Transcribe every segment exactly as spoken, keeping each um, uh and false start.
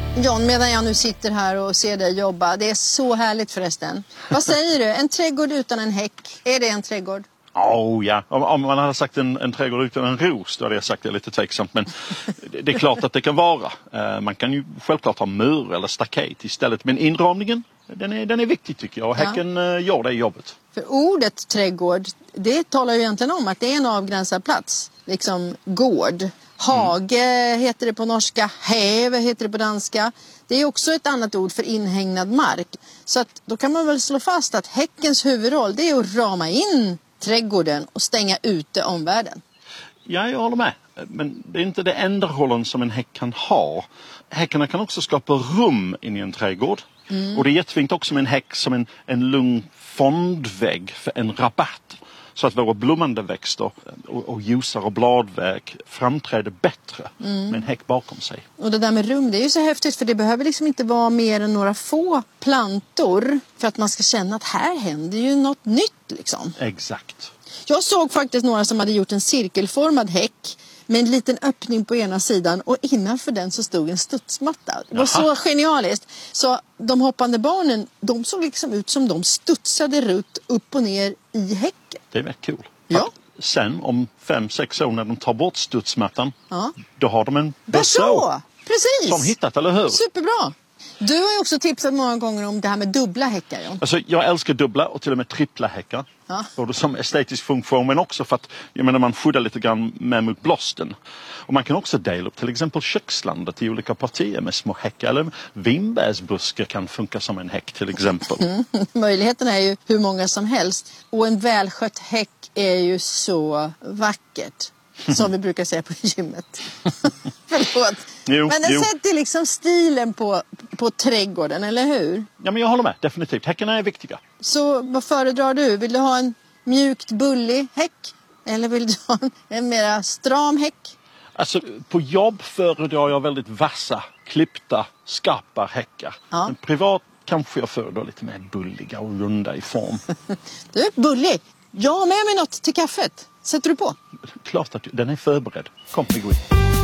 John, medan jag nu sitter här och ser dig jobba, det är så härligt förresten. Vad säger du? En trädgård utan en häck, är det en trädgård? Oh, ja, om, om man hade sagt en, en trädgård utan en ros, då hade jag sagt det lite tveksamt. Men det, det är klart att det kan vara. Uh, man kan ju självklart ha mur eller staket istället. Men inramningen, den är, den är viktig tycker jag. Och häcken ja. uh, gör det jobbet. För ordet trädgård, det talar ju egentligen om att det är en avgränsad plats. Liksom gård. Hage mm. heter det på norska, häv heter det på danska. Det är också ett annat ord för inhägnad mark. Så att då kan man väl slå fast att häckens huvudroll, det är att rama in trädgården och stänga ute omvärlden. Ja, jag håller med. Men det är inte det enda rollen som en häck kan ha. Häckarna kan också skapa rum in i en trädgård. Mm. Och det är jättefint också med en häck som en, en lugn fondvägg för en rabatt. Så att våra blommande växter och, och ljusar och bladverk framträder bättre mm. med en häck bakom sig. Och det där med rum, det är ju så häftigt för det behöver liksom inte vara mer än några få plantor för att man ska känna att här händer ju något nytt liksom. Exakt. Jag såg faktiskt några som hade gjort en cirkelformad häck med en liten öppning på ena sidan och innanför den så stod en studsmatta. Det var så genialiskt. Så de hoppande barnen, de såg liksom ut som de studsade runt upp och ner i häcken. Det är väldigt kul. Ja. Sen om fem, sex år när de tar bort studsmattan, ja. då har de en Berså. Precis. Som hittat, eller hur? Superbra. Du har ju också tipsat många gånger om det här med dubbla häckar. John. Alltså, jag älskar dubbla och till och med trippla häckar. Ja. Både som estetisk funktion men också för att jag menar, man skyddar lite grann med mot blåsten. Och man kan också dela upp till exempel kökslandet i olika partier med små häckar. Eller vinbärsbuskar kan funka som en häck till exempel. Mm. Möjligheten är ju hur många som helst. Och en välskött häck är ju så vackert. Som vi brukar säga på gymmet. Förlåt. Jo, men den jo. sätter liksom stilen på, på trädgården, eller hur? Ja, men jag håller med, definitivt. Häckarna är viktiga. Så vad föredrar du? Vill du ha en mjukt bullig häck? Eller vill du ha en, en mera stram häck? Alltså, på jobb föredrar jag väldigt vassa, klippta, skarpa häckar. Ja. Men privat kanske jag föredrar lite mer bulliga och runda i form. Du är bullig. Jag har med mig något till kaffet. Sätter du på? Klart att den är förberedd. Kom, vi går in.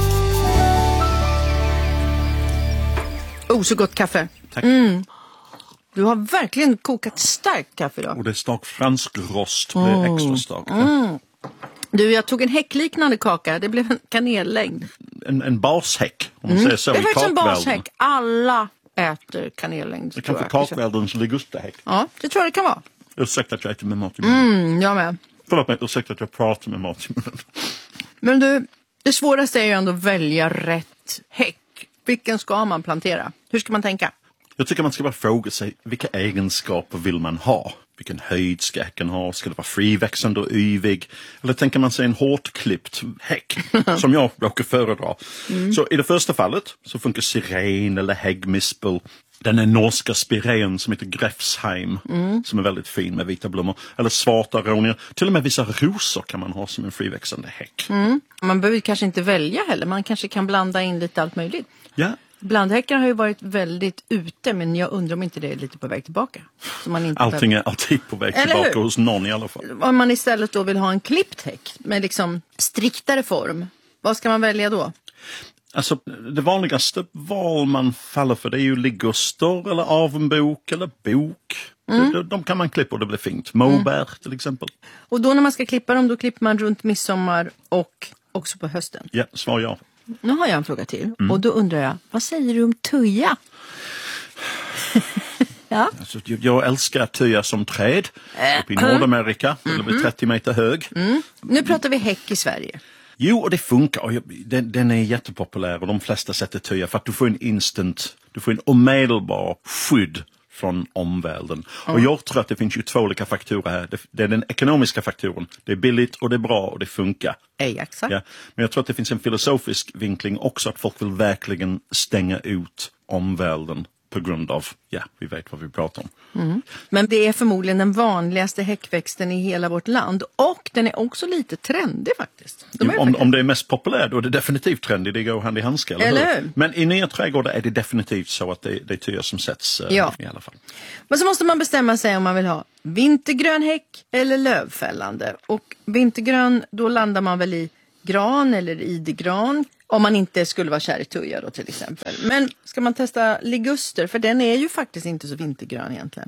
Oh, så gott kaffe. Tack. Mm. Du har verkligen kokat starkt kaffe idag. Och det är stark fransk rost. Det är mm. extra starkt. Mm. Du, jag tog en häckliknande kaka. Det blev en kanellängd. En, en bashäck, om man Mm. säger så. Det är i faktiskt en kakvälden. bashäck. Alla äter kanellängd. Det kan få kakväldens ligustahäck. Ja, det tror jag det kan vara. Ursäkta att jag äter med mat i munnen. Mm, jag med. Förlåt mig, ursäkta att jag pratar med mat i munnen. Men du, det svåraste är ju ändå att välja rätt häck. Vilken ska man plantera? Hur ska man tänka? Jag tycker man ska bara fråga sig, vilka egenskaper vill man ha? Vilken höjd ska häcken ha? Ska det vara friväxande och yvig? Eller tänker man sig en hårt klippt häck som jag råkar föredra? Mm. Så i det första fallet så funkar siren eller häggmispel. Den är norska spiren som heter Grefsheim mm. som är väldigt fin med vita blommor. Eller svarta aronier. Till och med vissa rosor kan man ha som en friväxande häck. Mm. Man behöver kanske inte välja heller. Man kanske kan blanda in lite allt möjligt. Ja. Blandhäckar har ju varit väldigt ute, men jag undrar om inte det är lite på väg tillbaka. Så man inte Allting behöver... är alltid på väg Eller tillbaka hur? hos någon i alla fall. Om man istället då vill ha en klippt häck med liksom striktare form, vad ska man välja då? Alltså, det vanligaste val man faller för det är ju liguster eller avbok eller bok. Mm. De, de kan man klippa och det blir fint. Moberg mm. till exempel. Och då när man ska klippa dem, då klipper man runt midsommar och också på hösten? Ja, svar ja. Nu har jag en fråga till. Mm. Och då undrar jag, vad säger du om tuja? ja. Alltså, jag älskar tuja som träd. Äh. Uppe i Nordamerika. Mm. Eller blir trettio meter hög. Mm. Nu pratar vi häck i Sverige. Jo, och det funkar. Och den, den är jättepopulär och de flesta sätter tuja för att du får en instant, du får en omedelbar skydd från omvärlden. Mm. Och jag tror att det finns ju två olika faktorer här. Det, det är den ekonomiska faktorn. Det är billigt och det är bra och det funkar. Ej, exakt. Ja. Men jag tror att det finns en filosofisk vinkling också att folk vill verkligen stänga ut omvärlden på grund av, ja, vi vet vad vi pratar om. Mm. Men det är förmodligen den vanligaste häckväxten i hela vårt land. Och den är också lite trendig faktiskt. Jo, om, om det är mest populärt då är det definitivt trendig, det går hand i handske. Eller, eller hur? hur? Men i nya trädgårdar är det definitivt så att det, det är tyger som sätts uh, ja. i alla fall. Men så måste man bestämma sig om man vill ha vintergrön häck eller lövfällande. Och vintergrön, då landar man väl i gran eller idegran. Om man inte skulle vara kär i tuja då till exempel. Men ska man testa liguster? För den är ju faktiskt inte så vintergrön egentligen.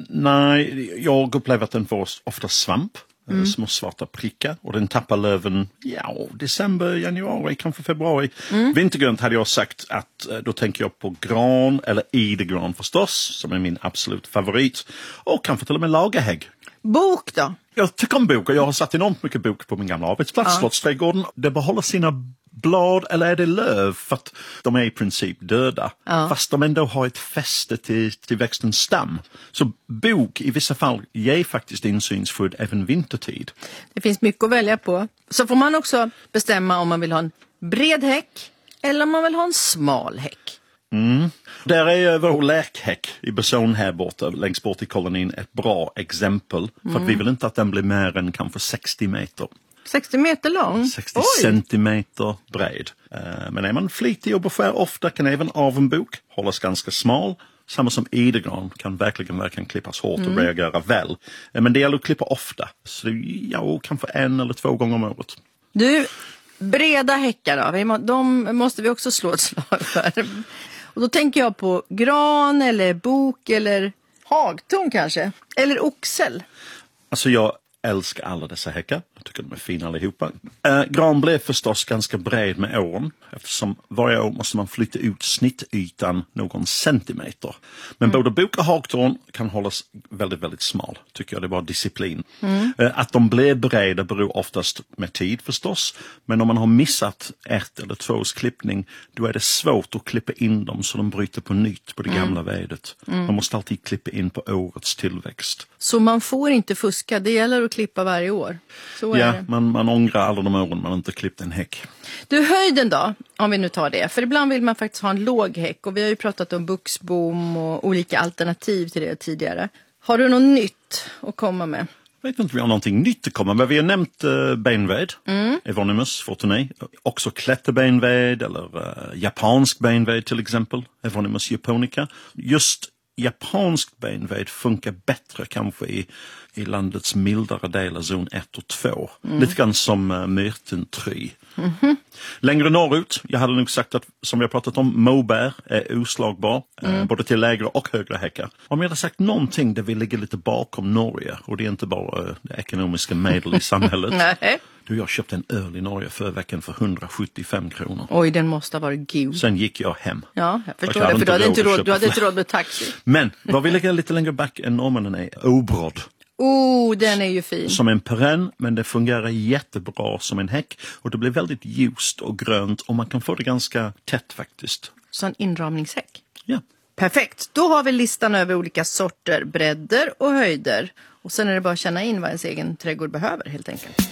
Nej, jag upplever att den får ofta svamp. Mm. Små svarta prickar. Och den tappar löven, ja, december, januari, kanske februari. Mm. Vintergrönt hade jag sagt att då tänker jag på gran eller idegran förstås. Som är min absolut favorit. Och kanske till och med lagerhägg. Bok då? Jag tycker om bok och jag har satt enormt mycket bok på min gamla arbetsplats, ja. Slottsträdgården. Det behåller sina blad eller är det löv för att de är i princip döda. Ja. Fast de ändå har ett fäste till, till växtens stam. Så bok i vissa fall ger faktiskt insynsskydd även vintertid. Det finns mycket att välja på. Så får man också bestämma om man vill ha en bred häck eller om man vill ha en smal häck. Mm. Där är vår läkhäck i Beson här borta, längst bort i kolonin, ett bra exempel. För mm. att vi vill inte att den blir mer än kanske sextio meter. sextio meter lång? sextio Oj. Centimeter bred. Men är man flitig och beskär ofta kan även avenbok hållas ganska smal. Samma som idegran kan verkligen, verkligen klippas hårt och mm. reagera väl. Men det gäller att klippa ofta. Så ja, kanske en eller två gånger om året. Du, breda häckar då? De måste vi också slå ett slag för. Och då tänker jag på gran eller bok eller hagtorn kanske. Eller oxel. Alltså jag älskar alla dessa häckar. Jag tycker de är fina allihopa. Eh, gran blev förstås ganska bred med åren. Eftersom varje år måste man flytta ut snittytan någon centimeter. Men mm. både bok och hagtorn kan hållas väldigt, väldigt smal. Tycker jag, det är bara disciplin. Mm. Eh, att de blev breda beror oftast med tid förstås. Men om man har missat ett eller två års klippning, då är det svårt att klippa in dem så de bryter på nytt på det mm. gamla vädet. Mm. Man måste alltid klippa in på årets tillväxt. Så man får inte fuska, det gäller att klippa varje år? Så ja, man, man ångrar alla de åren man inte klippt en häck. Du, höjden då, om vi nu tar det. För ibland vill man faktiskt ha en låg häck. Och vi har ju pratat om buxbom och olika alternativ till det tidigare. Har du något nytt att komma med? Jag vet inte om vi har någonting nytt att komma med. Vi har nämnt uh, benved, mm. Evonimus fortunei. Också klätterbenved eller uh, japansk benved till exempel. Evonimus japonica. Just japansk benved funkar bättre kanske i, i landets mildare delar, zon ett och två. Mm. Lite grann som uh, myrtentry. Mm-hmm. Längre norrut, jag hade nog sagt att som vi har pratat om, moberg är oslagbar. Mm. Uh, både till lägre och högre häckar. Om jag hade sagt någonting där vi ligger lite bakom Norge, och det är inte bara uh, det ekonomiska medel i samhället. Nej. Du, jag köpte en öl i Norge förra veckan för hundrasjuttiofem kronor. Oj, den måste ha varit god. Sen gick jag hem. Ja, jag förstår jag det, för du hade inte råd, du hade inte råd med taxi. Men vad vi ligger lite längre back än norrmännen är Obrod. Oh, den är ju fin. Som en perenn, men det fungerar jättebra som en häck. Och det blir väldigt ljust och grönt och man kan få det ganska tätt faktiskt. Så en inramningshäck? Ja. Perfekt, då har vi listan över olika sorter, bredder och höjder. Och sen är det bara att känna in vad ens egen trädgård behöver helt enkelt.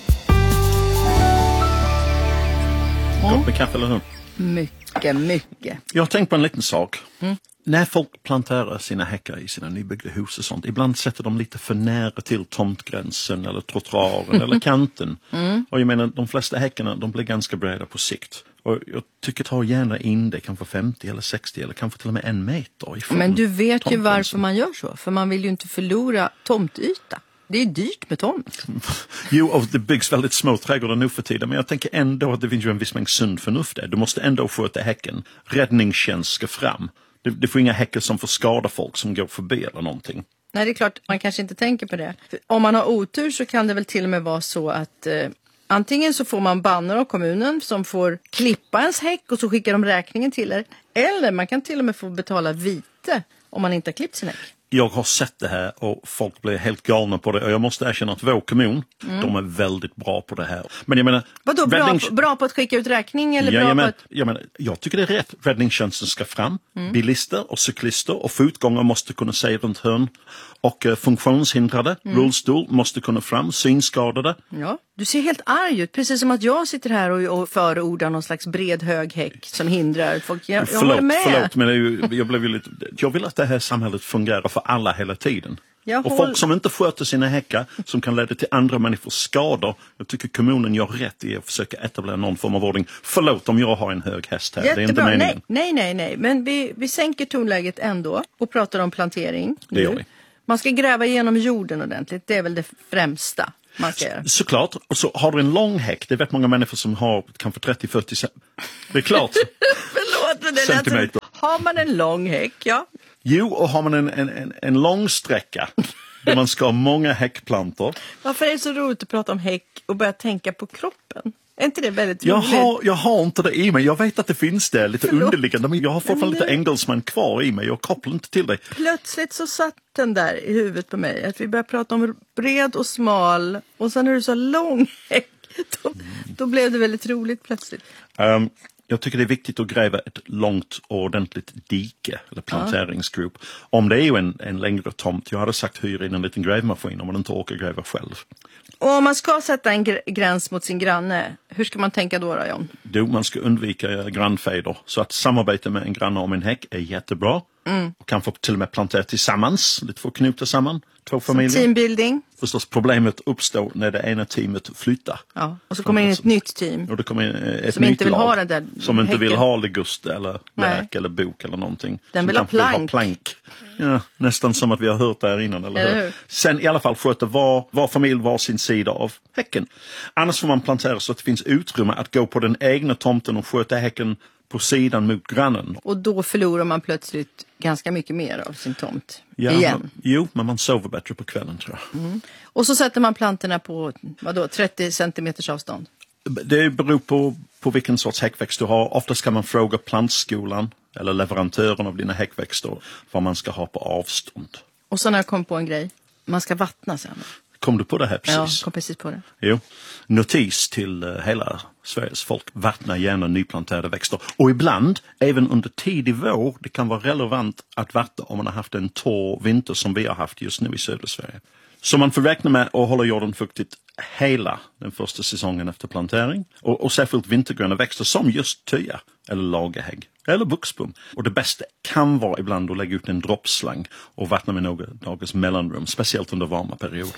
Gott med kaffe eller hur? Mycket, mycket. Jag har tänkt på en liten sak. Mm. När folk planterar sina häckar i sina nybyggda hus och sånt, ibland sätter de lite för nära till tomtgränsen eller trottoaren eller kanten. Mm. Och jag menar, de flesta häckarna, de blir ganska breda på sikt. Och jag tycker ta gärna in det kanske femtio eller sextio eller kanske till och med en meter ifrån. Men du vet ju varför man gör så. För man vill ju inte förlora tomtyta. Det är dyrt med tomt. Jo, och det byggs väldigt små trädgårdar nu för tiden. Men jag tänker ändå att det finns ju en viss mängd sund förnuft där. Du måste ändå sköta häcken. Räddningstjänst ska fram. Det, det får inga häckar som får skada folk som går förbi eller någonting. Nej, det är klart. Man kanske inte tänker på det. För om man har otur så kan det väl till och med vara så att... Eh, antingen så får man bannor av kommunen som får klippa ens häck och så skickar de räkningen till er. Eller man kan till och med få betala vite om man inte har klippt sin häck. Jag har sett det här och folk blir helt galna på det. Och jag måste erkänna att vår kommun, mm. de är väldigt bra på det här. Men jag menar... Vadå, bra, räddnings... bra på att skicka ut räkning? Eller ja, bra jag, men, på att... jag, menar, jag tycker det är rätt. Räddningstjänsten ska fram. Mm. Bilister och cyklister och fotgångare måste kunna se runt hörn. Och uh, funktionshindrade, mm. rullstol måste kunna fram, synskadade. Ja, du ser helt arg ut. Precis som att jag sitter här och, och förordar någon slags bred hög häck som hindrar folk. Jag, jag förlåt, håller med. Förlåt, men det är ju, jag, blev ju lite, jag vill att det här samhället fungerar för alla hela tiden. Jag och håll... folk som inte sköter sina häckar, som kan leda till andra människors skador. Jag tycker kommunen gör rätt i att försöka etablera någon form av ordning. Förlåt om jag har en hög häst här. Jättebra. Det är inte meningen. Nej, nej, nej, nej. Men vi, vi sänker tonläget ändå och pratar om plantering. Det gör vi. Man ska gräva igenom jorden ordentligt. Det är väl det främsta. man ska göra. Såklart. Och så har du en lång häck. Det vet många människor som har kanske trettio till fyrtio cm. Det är klart. Förlåt, men det Centimeter. lät som, har man en lång häck, ja. Jo, och har man en, en, en, en lång sträcka där man ska ha många häckplantor. Varför är det så roligt att prata om häck och börja tänka på kroppen? Är inte det väldigt Jag roligt? har, jag har inte det i mig. Jag vet att det finns det lite Förlåt. underliggande. Men jag har fortfarande lite engelsman kvar i mig. Jag kopplar inte till dig. Plötsligt så satt den där i huvudet på mig. Att vi började prata om bred och smal. Och sen är du så lång häck. Då, då blev det väldigt roligt plötsligt. Um, jag tycker det är viktigt att gräva ett långt och ordentligt dike eller planteringsgrop. Ja. Om det är ju en, en längre tomt. Jag hade sagt hyra in en liten grävmaskin om man inte orkar gräva själv. Och om man ska sätta en gr- gräns mot sin granne, hur ska man tänka då, då John? Jo, man ska undvika grannfejder. Så att samarbeta med en granne om en häck är jättebra. Mm. Och kanske till och med plantera tillsammans, lite för att knyta samman två familjer. Som teambuilding. Förstås problemet uppstår när det ena teamet flyttar. Ja, och så kommer in ett nytt team. Och det kommer in ett som nytt inte vill lag, ha den där som inte häcken. vill ha legust eller Nej. lärk eller bok eller någonting. Den som vill ha kanske plank. ha plank. Ja, nästan som att vi har hört det här innan, eller, Eller hur? hur? Sen i alla fall sköta var, var familj var sin sida av häcken. Annars får man plantera så att det finns utrymme att gå på den egna tomten och sköta häcken på sidan mot grannen. Och då förlorar man plötsligt ganska mycket mer av sin tomt. Ja, igen. Men, jo, men man sover bättre på kvällen, tror jag. Mm. Och så sätter man plantorna på vadå, trettio centimeters avstånd. Det beror på, på vilken sorts häckväxt du har. Ofta ska man fråga plantskolan eller leverantören av dina häckväxter vad man ska ha på avstånd. Och så när jag kom på en grej. Man ska vattna sen. Kom du på det här precis? Ja, kom precis på det. Jo. Notis till uh, hela Sveriges folk. Vattna gärna nyplanterade växter. Och ibland, även under tidig vår, det kan vara relevant att vattna om man har haft en torr vinter som vi har haft just nu i södra Sverige. Så man får räkna med att hålla jorden fuktigt hela den första säsongen efter plantering. Och, och särskilt vintergröna växter som just töja eller lagerhägg eller buxbom. Och det bästa kan vara ibland att lägga ut en droppslang och vattna med några dagars mellanrum, speciellt under varma perioder.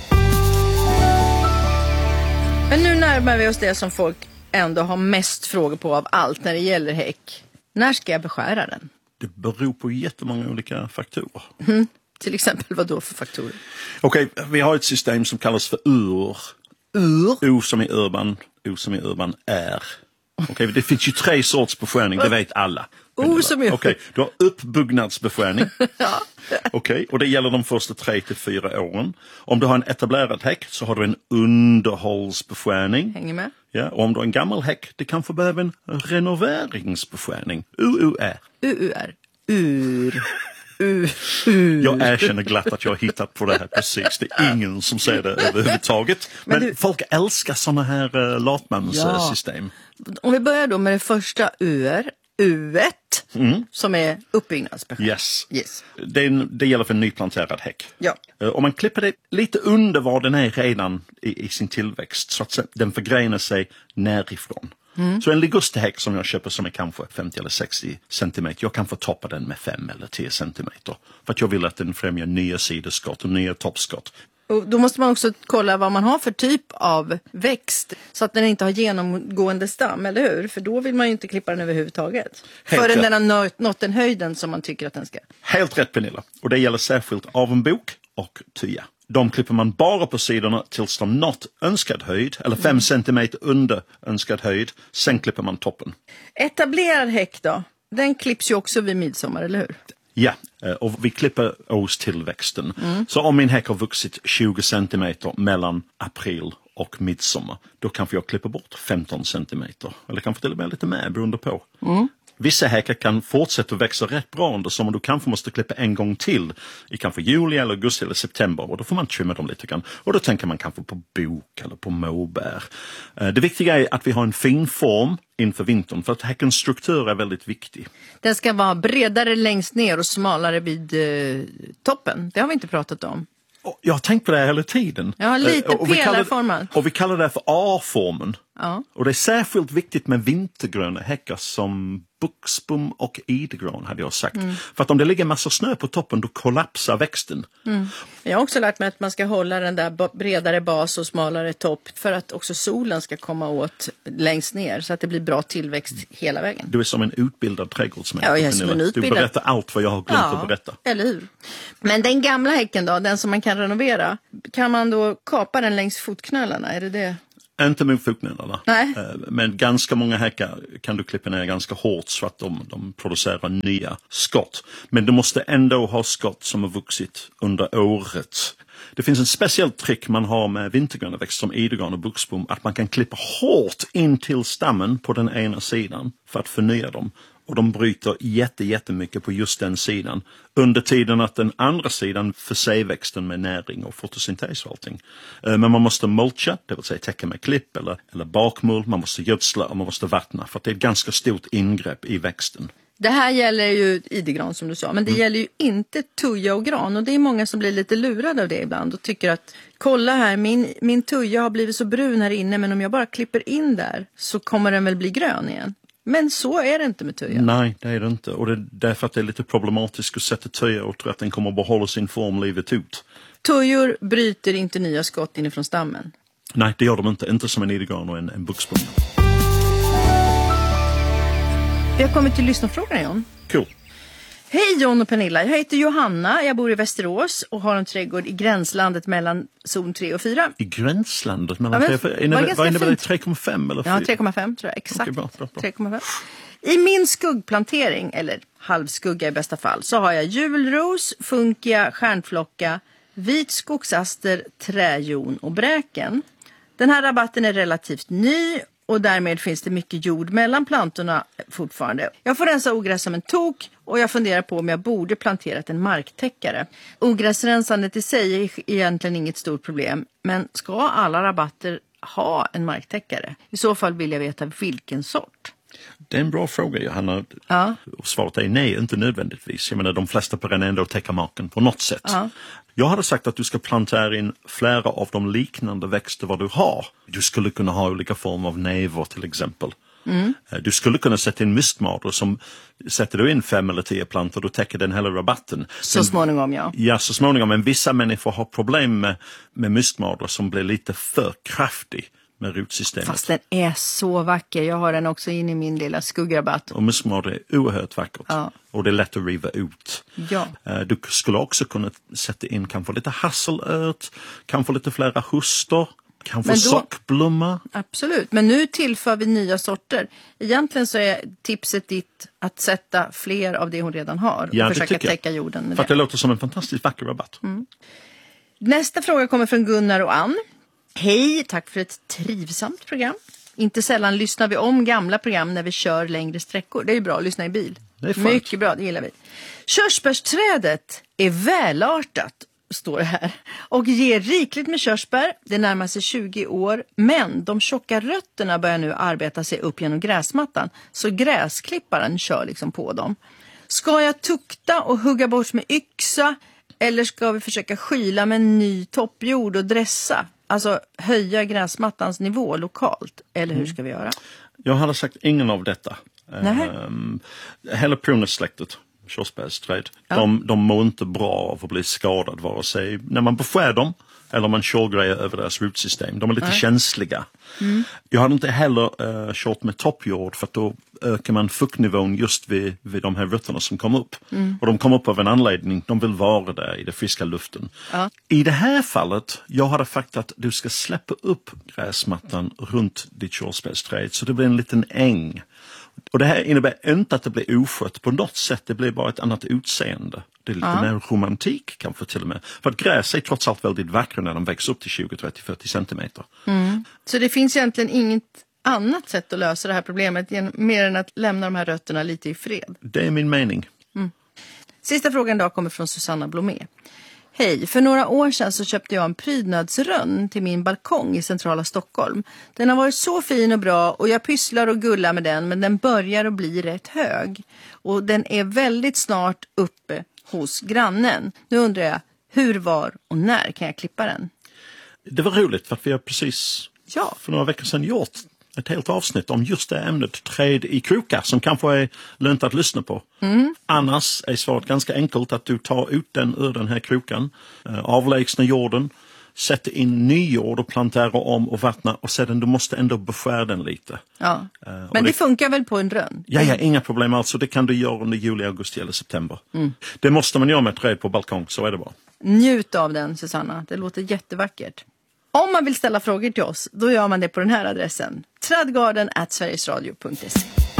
Men nu närmar vi oss det som folk ändå har mest frågor på av allt när det gäller häck. När ska jag beskära den? Det beror på jättemånga olika faktorer. Mm. Till exempel vad då för faktorer? Okej, okay, vi har ett system som kallas för U R. Ur? O som är urban, O som är urban är. Okej, okay, det finns ju tre sorts beskärning, det vet alla. O som är... Okej, okay, du har uppbyggnadsbeskärning. Ja. Okej, okay, och det gäller de första tre till fyra åren. Om du har en etablerad häck så har du en underhållsbeskärning. Hänger med? Ja, och om du har en gammal häck, det kanske behöver en renoveringsbeskärning. U U R. U U R. Ur. U, ur. Jag erkänner glatt att jag har hittat på det här precis. Det är ingen som säger det överhuvudtaget. Men, Men du... folk älskar sådana här uh, latmanssystem. Ja. Om vi börjar då med det första U R. U ett. Mm. Som är uppbyggnadsbeskärning. Yes. yes. Det, det gäller för en nyplanterad häck. Ja. Uh, om man klipper det lite under vad den är redan i, i sin tillväxt så att den förgrenar sig närifrån. Mm. Så en ligustehäck som jag köper som är kanske femtio eller sextio centimeter, jag kan få toppa den med fem eller tio centimeter. För att jag vill att den främjar nya sideskott och nya toppskott. Och då måste man också kolla vad man har för typ av växt så att den inte har genomgående stam, eller hur? För då vill man ju inte klippa den överhuvudtaget. Helt förrän rätt. den har nått, nått den höjden som man tycker att den ska. Helt rätt, Pernilla. Och det gäller särskilt avenbok och tya. De klipper man bara på sidorna tills de nått önskad höjd, eller fem centimeter under önskad höjd. Sen klipper man toppen. Etablerad häck då? Den klipps ju också vid midsommar, eller hur? Ja, och vi klipper årstillväxten. Mm. Så om min häck har vuxit tjugo centimeter mellan april och midsommar, då kanske jag klipper bort femton centimeter. Eller kanske till och med lite mer, beroende på. Mm. Vissa häckar kan fortsätta att växa rätt bra under sommaren. Du kanske måste klippa en gång till i kanske juli, eller augusti eller september. Och då får man trimma dem lite grann. Och då tänker man kanske på bok eller på måbär. Det viktiga är att vi har en fin form inför vintern. För att häckens struktur är väldigt viktig. Den ska vara bredare längst ner och smalare vid eh, toppen. Det har vi inte pratat om. Jag har tänkt på det här hela tiden. Ja, lite och vi pelarformad. Och vi kallar det för A-formen. Ja. Och det är särskilt viktigt med vintergröna häckar som buxbom och idegran hade jag sagt. Mm. För att om det ligger massa snö på toppen då kollapsar växten. Mm. Jag har också lärt mig att man ska hålla den där bredare bas och smalare topp för att också solen ska komma åt längst ner så att det blir bra tillväxt hela vägen. Du är som en utbildad trädgårdsmästare. Ja, jag är som en utbildad. Du berättar allt vad jag har glömt ja, att berätta. Eller hur? Men den gamla häcken då, den som man kan renovera, kan man då kapa den längs fotknölarna? Är det det? Inte med fotknölarna. Nej. Men ganska många häckar kan du klippa ner ganska hårt så att de, de producerar nya skott. Men du måste ändå ha skott som har vuxit under året. Det finns en speciell trick man har med vintergröna växter som idegran och buxbom. Att man kan klippa hårt in till stammen på den ena sidan för att förnya dem. Och de bryter jätte, jättemycket på just den sidan. Under tiden att den andra sidan förser växten med näring och fotosyntes och allting. Men man måste mulcha, det vill säga täcka med klipp eller, eller bakmull. Man måste gödsla och man måste vattna. För att det är ett ganska stort ingrepp i växten. Det här gäller ju idegran som du sa. Men det mm. gäller ju inte tuja och gran. Och det är många som blir lite lurade av det ibland. Och tycker att, kolla här, min, min tuja har blivit så brun här inne. Men om jag bara klipper in där så kommer den väl bli grön igen. Men så är det inte med tuja. Nej, det är det inte. Och det är därför att det är lite problematiskt att sätta tuja och tro att den kommer att behålla sin form livet ut. Tujor bryter inte nya skott inifrån stammen. Nej, det gör de inte. Inte som en idegran och en, en buxbom. Vi har kommit till lyssnarfrågan, John. Cool. Hej John och Pernilla, jag heter Johanna, jag bor i Västerås och har en trädgård i gränslandet mellan zon tre och fyra. I gränslandet mellan ja, tre och fyra? Vad innebär det? tre komma fem eller fyra? Ja, tre komma fem tror jag, exakt. Okay, bra, bra, bra. tre komma fem. I min skuggplantering, eller halvskugga i bästa fall, så har jag julros, funkia, stjärnflocka, vit skogsaster, träjon och bräken. Den här rabatten är relativt ny och därmed finns det mycket jord mellan plantorna fortfarande. Jag får rensa ogräs som en tok och jag funderar på om jag borde planterat en marktäckare. Ogräsrensandet i sig är egentligen inget stort problem, men ska alla rabatter ha en marktäckare? I så fall vill jag veta vilken sort. Det är en bra fråga, Johanna. Ja. Svaret är nej, inte nödvändigtvis. Jag menar, de flesta på den ändå täcka marken på något sätt. Ja. Jag hade sagt att du ska plantera in flera av de liknande växter vad du har. Du skulle kunna ha olika former av näver till exempel. Mm. Du skulle kunna sätta in mystmador som sätter du in fem eller tio plantor då täcker den hela rabatten. Så men, småningom, ja. Ja, så småningom. Men vissa människor har problem med, med mystmador som blir lite för kraftig med rotsystemet. Fast den är så vacker. Jag har den också in i min lilla skuggrabatt. Och mystmador är oerhört vackert. Ja. Och det är lätt att riva ut. Ja. Du skulle också kunna sätta in kanske lite hasselört, kanske lite flera hustor, kanske då, sockblomma. Absolut, men nu tillför vi nya sorter. Egentligen så är tipset ditt att sätta fler av det hon redan har. Och ja, försöka täcka jorden med För det. att det låter som en fantastiskt vacker rabatt. Mm. Nästa fråga kommer från Gunnar och Ann. Hej, tack för ett trivsamt program. Inte sällan lyssnar vi om gamla program när vi kör längre sträckor. Det är ju bra att lyssna i bil. Det är mycket bra, det gillar vi. Körsbärsträdet är välartat, står det här. Och ger rikligt med körsbär. Det närmar sig tjugo år. Men de tjocka rötterna börjar nu arbeta sig upp genom gräsmattan. Så gräsklipparen kör liksom på dem. Ska jag tukta och hugga bort med yxa? Eller ska vi försöka skyla med en ny toppjord och dressa? Alltså höja gräsmattans nivå lokalt. Eller hur ska vi göra? Jag hade sagt ingen av detta. Nej. Um, hela prunus-släktet, körsbärsträd, ja. de, de mår inte bra av att bli skadad vare sig när man beskär dem eller man kör grejer över deras rotsystem. De är lite Nej. känsliga. Mm. Jag hade inte heller uh, kört med toppjord för att då ökar man fuktnivån just vid, vid de här rötterna som kommer upp. Mm. Och de kommer upp av en anledning. De vill vara där i den friska luften. Ja. I det här fallet, jag hade sagt att du ska släppa upp gräsmattan runt ditt körsbärsträd så det blir en liten äng. Och det här innebär inte att det blir oskött på något sätt. Det blir bara ett annat utseende. Det är lite ja. mer romantik kanske till och med. För att gräs är trots allt väldigt vackra när de växer upp till tjugo, trettio, fyrtio centimeter. Mm. Så det finns egentligen inget annat sätt att lösa det här problemet mer än att lämna de här rötterna lite i fred? Det är min mening. Mm. Sista frågan då kommer från Susanna Blomé. Hej, för några år sedan så köpte jag en prydnadsrönn till min balkong i centrala Stockholm. Den har varit så fin och bra och jag pysslar och gullar med den, men den börjar att bli rätt hög. Och den är väldigt snart uppe hos grannen. Nu undrar jag, hur, var och när kan jag klippa den? Det var roligt för att vi har precis ja. för några veckor sedan gjort ett helt avsnitt om just det ämnet, träd i krokar, som kanske är lönt att lyssna på. Mm. Annars är svaret ganska enkelt, att du tar ut den ur den här krokan, avlägsna jorden, sätter in ny jord och planterar om och vattna, och sedan du måste ändå beskära den lite. Ja. Men det, det funkar väl på en drön? Ja, ja, inga problem alltså. Det kan du göra under juli, augusti eller september. Mm. Det måste man göra med träd på balkong, så är det bara. Njut av den, Susanna. Det låter jättevackert. Om man vill ställa frågor till oss, då gör man det på den här adressen. trädgarden at sverigesradio punkt se.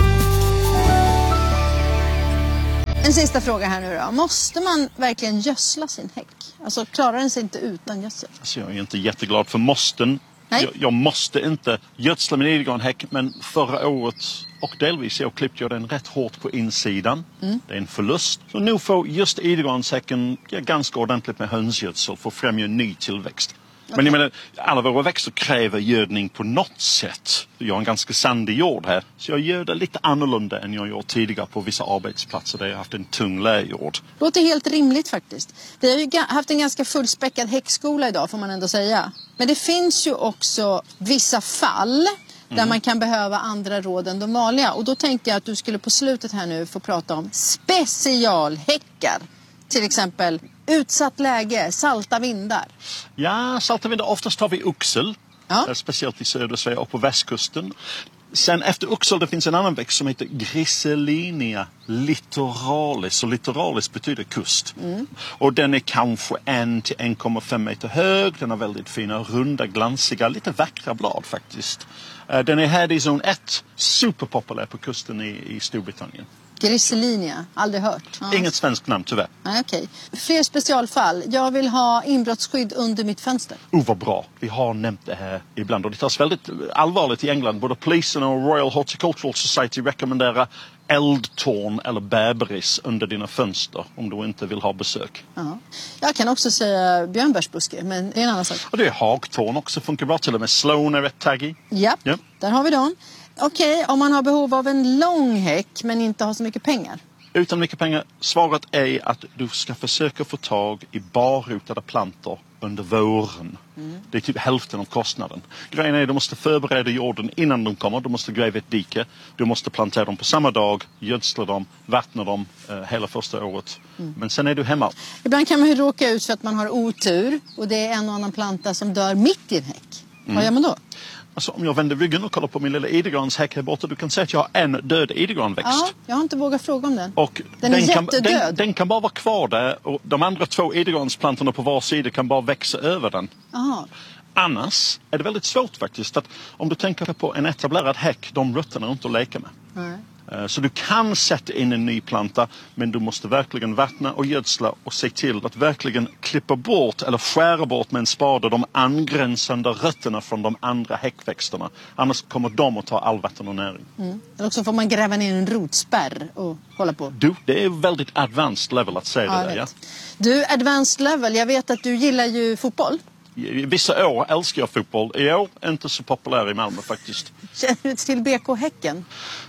En sista fråga här nu då. Måste man verkligen gödsla sin häck? Alltså klarar den sig inte utan gödsel? Alltså, jag är inte jätteglad för måsten. Jag, jag måste inte gödsla min idegranhäck, men förra året och delvis jag klippte jag den rätt hårt på insidan. Mm. Det är en förlust. Så nu får just idegranshäcken ja, ganska ordentligt med hönsgödsel för att främja ny tillväxt. Okay. Men jag menar, alla våra växter kräver gödning på något sätt. Jag har en ganska sandig jord här, så jag gör det lite annorlunda än jag gjort tidigare på vissa arbetsplatser där jag haft en tung lärjord. Låter helt rimligt faktiskt. Vi har ju haft en ganska fullspäckad häckskola idag, får man ändå säga. Men det finns ju också vissa fall där mm. man kan behöva andra råd än de vanliga. Och då tänkte jag att du skulle på slutet här nu få prata om specialhäckar. Till exempel utsatt läge, salta vindar. Ja, salta vindar. Oftast har vi oxel. Ja. Speciellt i södra Sverige och på västkusten. Sen efter oxel det finns en annan växt som heter Griselinia littoralis. Och littoralis betyder kust. Mm. Och den är kanske en till en komma fem meter hög. Den har väldigt fina, runda, glansiga, lite vackra blad faktiskt. Den är här i zon ett. Superpopulär på kusten i, i Storbritannien. Griselinia, aldrig hört. Ja. Inget svenskt namn tyvärr. Nej, okej. Fler specialfall. Jag vill ha inbrottsskydd under mitt fönster. Oh, vad bra. Vi har nämnt det här ibland och det tas väldigt allvarligt i England. Både polisen och Royal Horticultural Society rekommenderar eldtorn eller bäberis under dina fönster om du inte vill ha besök. Ja. Jag kan också säga björnbärsbuske, men det är en annan sak. Och det är hagtorn också, funkar bra, till och med Sloan är rätt taggig. Ja, ja, där har vi dem. Okej, okay, om man har behov av en lång häck men inte har så mycket pengar. Utan mycket pengar, svaret är att du ska försöka få tag i barrotade plantor under våren. Mm. Det är typ hälften av kostnaden. Grejen är att du måste förbereda jorden innan de kommer. Du måste gräva ett dike. Du måste plantera dem på samma dag, gödsla dem, vattna dem eh, hela första året. Mm. Men sen är du hemma. Ibland kan man ju råka ut för att man har otur och det är en och annan planta som dör mitt i en häck. Mm. Vad gör man då? Alltså, om jag vänder ryggen och kollar på min lilla idegränshäck här borta, du kan se att jag har en död idegränväxt. Ja, jag har inte vågat fråga om den. Och den, den är kan, jättedöd. Den, den kan bara vara kvar där och de andra två idegränsplantorna på var sida kan bara växa över den. Aha. Annars är det väldigt svårt faktiskt att om du tänker på en etablerad häck, de rötterna är inte att leka med. Mm. Så du kan sätta in en ny planta, men du måste verkligen vattna och gödsla och se till att verkligen klippa bort eller skära bort med en spade de angränsande rötterna från de andra häckväxterna. Annars kommer de att ta all vatten och näring. Mm. Och så får man gräva ner en rotspärr och hålla på. Du, det är väldigt advanced level att säga ja, det där. Ja? Du, advanced level, jag vet att du gillar ju fotboll. Vissa år älskar jag fotboll. I år inte så populär i Malmö faktiskt. Känner du till B K Häcken?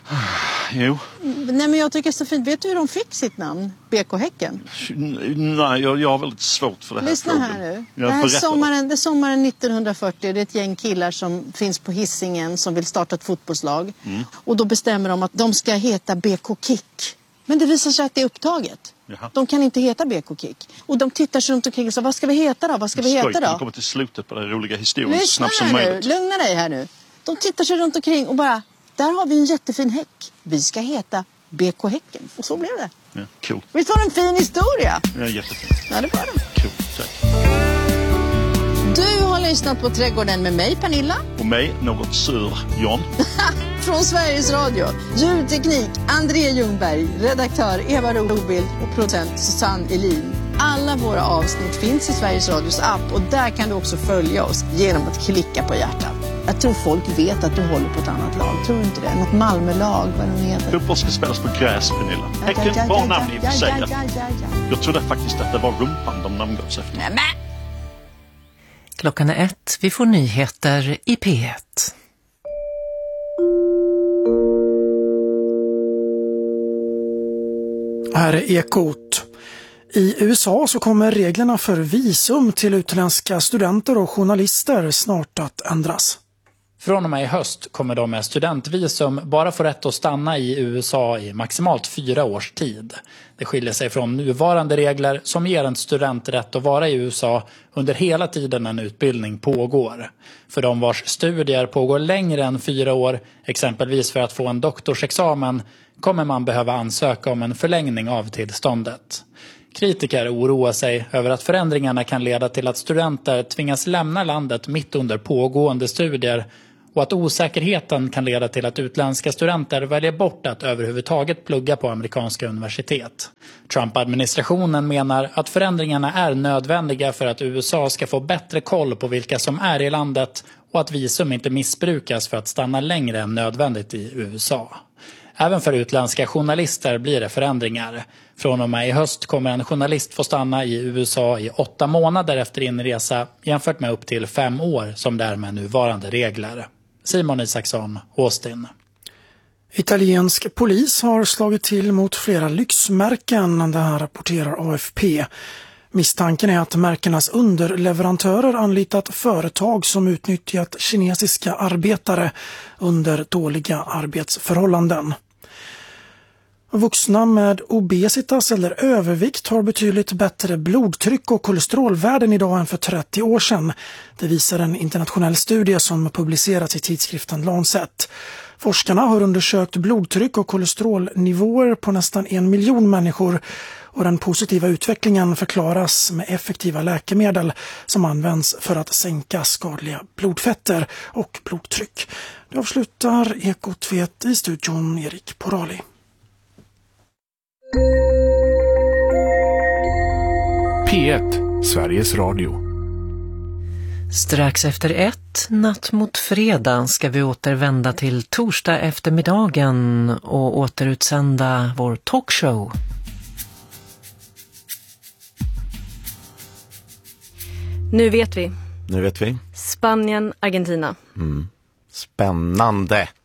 Jo. Nej, men jag tycker det är så fint. Vet du hur de fick sitt namn? B K Häcken? Nej, jag, jag har väldigt svårt för det här. Lyssna frågan. här nu. Det här sommaren, det är sommaren nittonhundrafyrtio. Det är ett gäng killar som finns på Hisingen som vill starta ett fotbollslag. Mm. Och då bestämmer de att de ska heta B K Kick. Men det visar sig att det är upptaget. Jaha. De kan inte heta B K Kick. Och de tittar sig runt omkring och säger, vad ska vi heta då? Vad ska vi heta då? De kommer till slutet på den roliga historien så snabbt som möjligt. Lugna dig här nu. De tittar sig runt omkring och bara, där har vi en jättefin häck. Vi ska heta B K Häcken. Och så blev det. Ja, cool. Visst var det en fin historia? Ja, jättefin. Ja, det var det. Cool, tack. Du har lyssnat på Trädgården med mig, Pernilla. Och mig, något sur, John. Från Sveriges Radio. Ljudteknik, André Ljungberg. Redaktör, Eva Robild. Och producent, Susanne Elin. Alla våra avsnitt finns i Sveriges Radios app. Och där kan du också följa oss genom att klicka på hjärtat. Jag tror folk vet att du håller på ett annat lag. Tror du inte det? Något Malmölag, vad de heter. Fotboll ska spelas på gräs, Pernilla. Ja, Häcken, ja, ja, bra ja, namn i och ja, för sig. ja, ja, ja, ja. Jag trodde faktiskt att det var rumpan de namngavs efter. Nej, men... Klockan är ett, vi får nyheter i P ett. Här är Ekot. I U S A så kommer reglerna för visum till utländska studenter och journalister snart att ändras. Från och med i höst kommer de med studentvisum bara få rätt att stanna i U S A i maximalt fyra års tid. Det skiljer sig från nuvarande regler som ger en student rätt att vara i U S A under hela tiden en utbildning pågår. För de vars studier pågår längre än fyra år, exempelvis för att få en doktorsexamen, kommer man behöva ansöka om en förlängning av tillståndet. Kritiker oroar sig över att förändringarna kan leda till att studenter tvingas lämna landet mitt under pågående studier och att osäkerheten kan leda till att utländska studenter väljer bort att överhuvudtaget plugga på amerikanska universitet. Trump-administrationen menar att förändringarna är nödvändiga för att U S A ska få bättre koll på vilka som är i landet och att visum inte missbrukas för att stanna längre än nödvändigt i U S A. Även för utländska journalister blir det förändringar. Från och med i höst kommer en journalist få stanna i U S A i åtta månader efter inresa jämfört med upp till fem år som det är med nuvarande regler. Simon Isaksson, Austin. Italiensk polis har slagit till mot flera lyxmärken, det här rapporterar A F P. Misstanken är att märkenas underleverantörer anlitat företag som utnyttjat kinesiska arbetare under dåliga arbetsförhållanden. Vuxna med obesitas eller övervikt har betydligt bättre blodtryck och kolesterolvärden idag än för trettio år sedan. Det visar en internationell studie som publicerats i tidskriften Lancet. Forskarna har undersökt blodtryck och kolesterolnivåer på nästan en miljon människor och den positiva utvecklingen förklaras med effektiva läkemedel som används för att sänka skadliga blodfetter och blodtryck. Det avslutar Ekot vet i studion Erik Porali. P ett, Sveriges Radio. Strax efter ett, natt mot fredag, ska vi återvända till torsdag eftermiddagen och återutsända vår talkshow. Nu vet vi. Nu vet vi. Spanien, Argentina. Mm. Spännande.